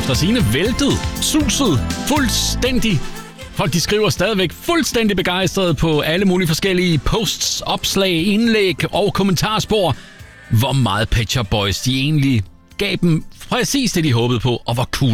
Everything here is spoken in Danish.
efter sigende væltet, suset, fuldstændig. Folk de skriver stadigvæk fuldstændig begejstret på alle mulige forskellige posts, opslag, indlæg og kommentarspor, hvor meget Pet Shop Boys de egentlig gav dem præcis det, de håbede på, og hvor cool